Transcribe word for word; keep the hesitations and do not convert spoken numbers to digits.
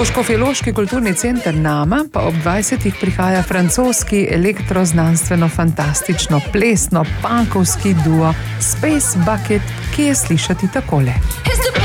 V Škofjeloški kulturni center Nama pa ob dvajsetih prihaja francoski elektroznanstveno-fantastično plesno punkovski duo Space Bucket, ki je slišati takole.